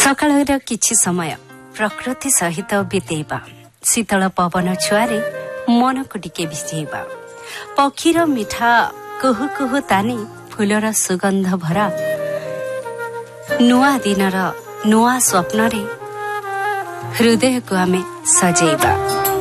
ସକାଳର କିଛି ସମୟ ପ୍ରକୃତି ସହିତ ବିତେଇବା, ଶୀତଳ ପବନ ଛୁଆରେ ମନକୁ ଟିକେ ଭିଜେଇବା, ପକ୍ଷୀର ମିଠା କୁହୁ କୁହୁ ତାନି, ଫୁଲର ସୁଗନ୍ଧ ଭରା ନୂଆ ଦିନର ନୂଆ ସ୍ୱପ୍ନରେ ହୃଦୟକୁ ଆମେ ସଜେଇବା।